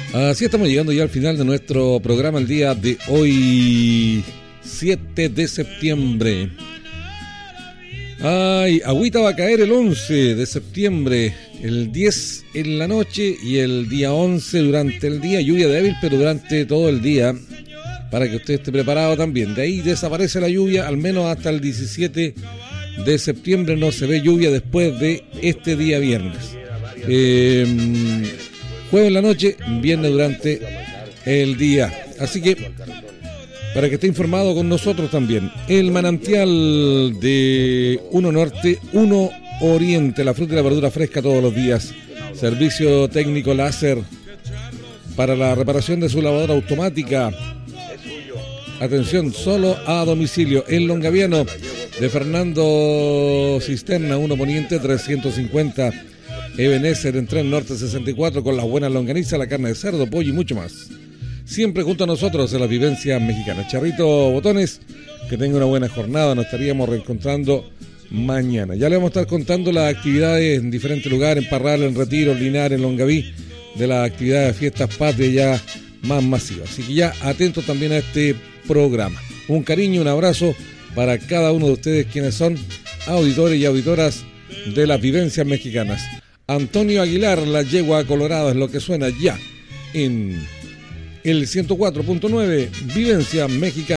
Así estamos llegando ya al final de nuestro programa el día de hoy, 7 de septiembre. Ay, agüita va a caer el 11 de septiembre, el 10 en la noche y el día 11 durante el día. Lluvia débil, pero durante todo el día, para que usted esté preparado también. De ahí desaparece la lluvia, al menos hasta el 17 de septiembre no se ve lluvia después de este día viernes. Jueves en la noche, viernes durante el día. Así que, para que esté informado con nosotros también, el manantial de Uno Norte, Uno Oriente, la fruta y la verdura fresca todos los días. Servicio técnico láser para la reparación de su lavadora automática. Atención, solo a domicilio. El Longaviano de Fernando Cisterna, 1 Poniente 350. Ebenezer en Tren Norte 64 con las buenas longanizas, la carne de cerdo, pollo y mucho más. Siempre junto a nosotros en las vivencias mexicanas. Charrito Botones, que tenga una buena jornada. Nos estaríamos reencontrando mañana. Ya le vamos a estar contando las actividades en diferentes lugares, en Parral, en Retiro, en Linares, en Longaví, de las actividades de fiestas patrias ya más masivas. Así que ya atentos también a este programa. Un cariño, un abrazo para cada uno de ustedes quienes son auditores y auditoras de las vivencias mexicanas. Antonio Aguilar, la yegua colorada, es lo que suena ya en el 104.9 Vivencia Mexicana.